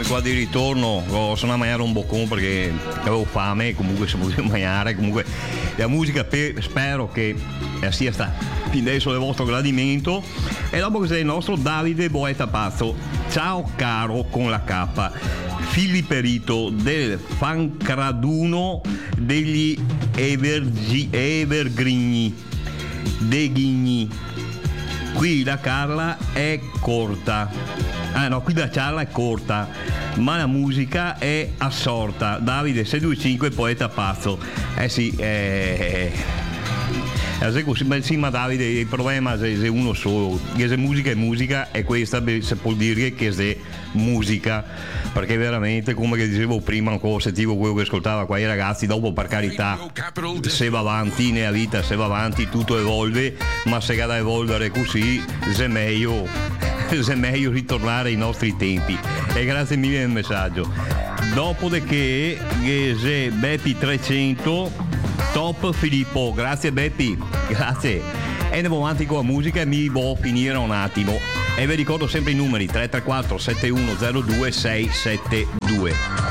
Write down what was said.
qua di ritorno sono a mangiare un boccone perché avevo fame, comunque se potevo mangiare, comunque la musica spero che sia sta fin adesso del vostro gradimento. E dopo c'è il nostro Davide Boeta Pazzo, ciao caro con la K, Filipperito del Fancraduno degli Evergrigni De Ghigni. Qui la Carla è corta. Qui la Carla è corta, ma la musica è assorta. Davide 625 Poeta Pazzo. Sì, sì, ma Davide, il problema è uno solo, che se musica è musica, e questa si può dire che è musica, perché veramente, come che dicevo prima, ancora sentivo quello che ascoltava qua i ragazzi, dopo per carità, se va avanti nella vita, se va avanti tutto evolve, ma se da evolvere così, è meglio ritornare ai nostri tempi. E grazie mille del messaggio. Dopodiché, Beppi 300 top Filippo, grazie Beppi, grazie. E andiamo avanti con la musica e mi devo finire un attimo. E vi ricordo sempre i numeri 334 7102 672.